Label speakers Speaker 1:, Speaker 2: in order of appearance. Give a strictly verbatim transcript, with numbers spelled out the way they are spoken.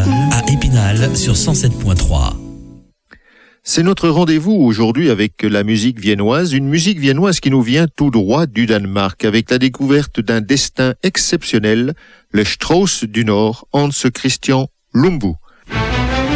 Speaker 1: à Épinal sur cent sept point trois.
Speaker 2: C'est notre rendez-vous aujourd'hui avec la musique viennoise, une musique viennoise qui nous vient tout droit du Danemark, avec la découverte d'un destin exceptionnel, le Strauss du Nord, Hans Christian Lumbu.